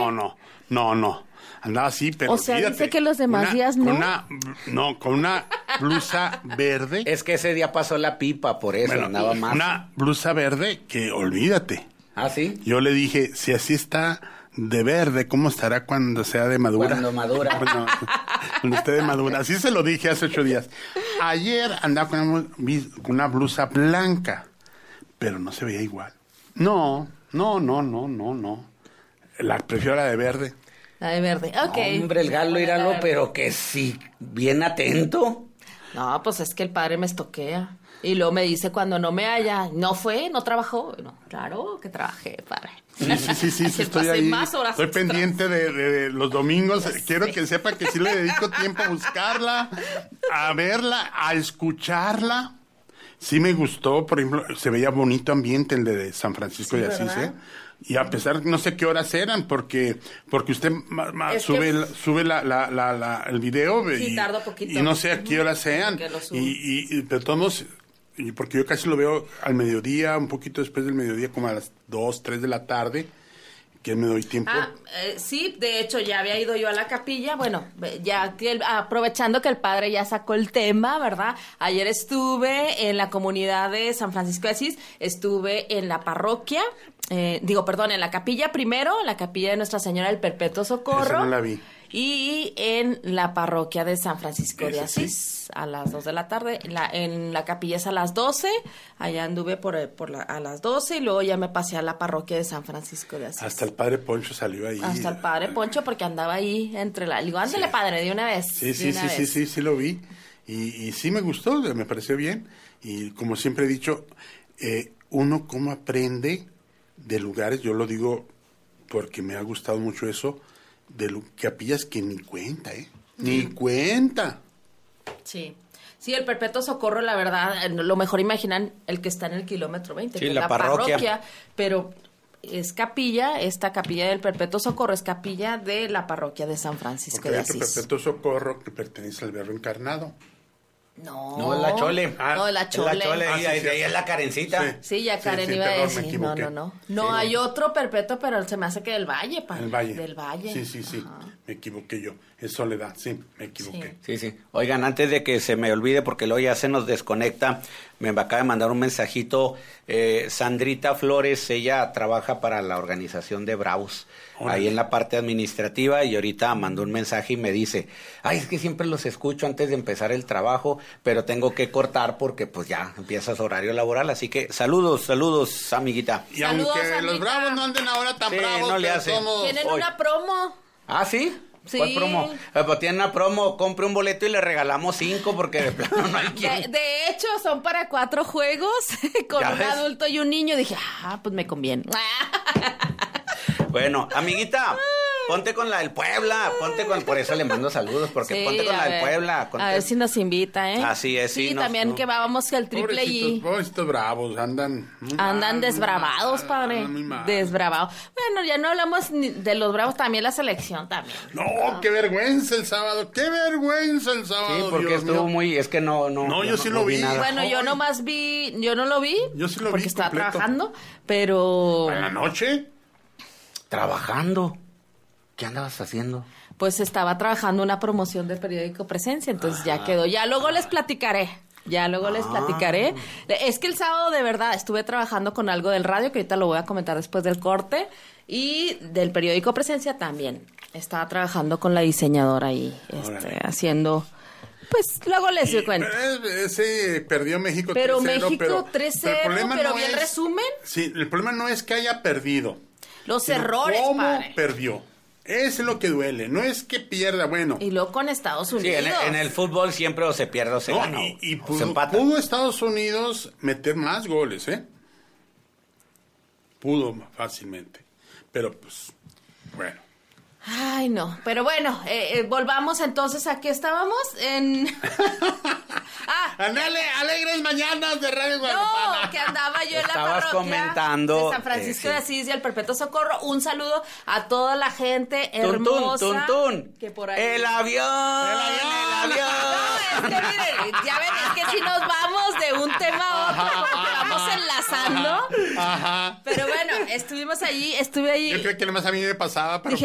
No. Andaba así, pero o sea, fíjate, dice que los demás días no. Con una blusa verde. Es que ese día pasó la pipa, por eso andaba más. Una blusa verde que olvídate. ¿Ah, sí? Yo le dije, si así está de verde, ¿cómo estará cuando sea de madura? Cuando madura. Cuando esté de madura. Así se lo dije hace 8 días. Ayer andaba con una blusa blanca, pero no se veía igual. No. Prefiero la de verde. La de verde, ok. Hombre, el galo, íralo, pero que sí, bien atento. No, pues es que el padre me estoquea. Y luego me dice cuando no me halla, no trabajó. No, claro que trabajé, padre. Sí, estoy ahí. Estoy pendiente de los domingos. Quiero que sepa que sí le dedico tiempo a buscarla, a verla, a escucharla. Sí me gustó, por ejemplo, se veía bonito ambiente el de San Francisco de Asís, ¿eh? Y a pesar, no sé qué horas eran, porque usted sube el video sí, tarda poquito. Y no sé a qué horas sean. Y de todos, porque yo casi lo veo al mediodía, un poquito después del mediodía, como a las 2, 3 de la tarde, que me doy tiempo. Sí, de hecho ya había ido yo a la capilla, bueno, ya aprovechando que el padre ya sacó el tema, ¿verdad? Ayer estuve en la comunidad de San Francisco de Asís, estuve en la parroquia, en la capilla primero, la capilla de Nuestra Señora del Perpetuo Socorro. Esa no la vi. Y en la parroquia de San Francisco de Asís, sí, a las 2 de la tarde. En la capilla es a las 12, allá anduve a las 12 y luego ya me pasé a la parroquia de San Francisco de Asís. Hasta el padre Poncho salió ahí. Hasta el padre Poncho, porque andaba ahí digo, ándale, sí, padre, de una vez. Sí, lo vi. Y sí me gustó, me pareció bien. Y como siempre he dicho, uno cómo aprende de lugares, yo lo digo porque me ha gustado mucho eso, de capillas que ni cuenta, ni cuenta. Sí, el Perpetuo Socorro, la verdad, lo mejor imaginan el que está en el kilómetro 20, sí, que la es la parroquia, pero es capilla, esta capilla del Perpetuo Socorro es capilla de la parroquia de San Francisco de Asís. El Perpetuo Socorro que pertenece al Verbo Encarnado. No, es la Chole. No, la Chole. Ahí es la Karencita. Sí, ya Karen iba a decir. No. No, hay otro perpetuo, pero se me hace que del Valle, padre. Del Valle. Sí. Me equivoqué yo. Es Soledad, sí, me equivoqué. Sí. Oigan, antes de que se me olvide, porque luego ya se nos desconecta, me acaba de mandar un mensajito. Sandrita Flores, ella trabaja para la organización de Bravos, ahí en la parte administrativa, y ahorita mandó un mensaje y me dice, es que siempre los escucho antes de empezar el trabajo, pero tengo que cortar porque pues ya empieza su horario laboral, así que saludos, amiguita. Y saludos, aunque amiguita. los Bravos no anden ahora tan bravos, no le hacen. Tienen una promo. ¿Ah, sí? Sí. ¿Cuál promo? Pues tiene una promo, compre un boleto y le regalamos 5 porque de plano no hay quien. De hecho, son para 4 juegos con un adulto y un niño. Dije, pues me conviene. Bueno, amiguita, ponte con la del Puebla, por eso le mando saludos, porque sí, ponte con la del Puebla. A ver si nos invita, ¿eh? Así es, sí. También que vamos al triple y... Pobrecitos Bravos, andan desbravados, padre. Desbravados. Bueno, ya no hablamos de los Bravos, también la selección también. No, qué vergüenza el sábado, Sí, porque Dios estuvo mío. es que no. No, yo sí lo vi. Bueno, yo no lo vi. Yo sí lo vi porque estaba completo. trabajando, pero... ¿En la noche? Trabajando. ¿Qué andabas haciendo? Pues estaba trabajando una promoción del periódico Presencia, entonces ya quedó. Ya luego les platicaré. Es que el sábado de verdad estuve trabajando con algo del radio, que ahorita lo voy a comentar después del corte, y del periódico Presencia también. Estaba trabajando con la diseñadora ahí, haciendo... Pues luego les doy cuenta. Sí, perdió México 3-0. Pero México 3-0, pero bien resumen. Sí, el problema no es que haya perdido. Los errores, ¿cómo padre? Perdió? Eso es lo que duele, no es que pierda, bueno. Y luego con Estados Unidos. Sí, en el fútbol siempre o se pierde o se gana. Y se empata. Pudo Estados Unidos meter más goles, Pudo fácilmente. Pero pues, bueno. Ay, no. Pero bueno, volvamos entonces a qué estábamos en... Alegres mañanas de Radio Guadalupana. No, que andaba yo en la Estabas parroquia comentando, de San Francisco de sí. Asís y el Perpetuo Socorro. Un saludo a toda la gente hermosa. Tun. Que por ahí... ¡El avión! No, es que miren, ya ven, es que si nos vamos de un tema a otro, como que vamos enlazando. Ajá. Pero bueno, estuve allí. Yo creo que nomás a mí me pasaba, pero...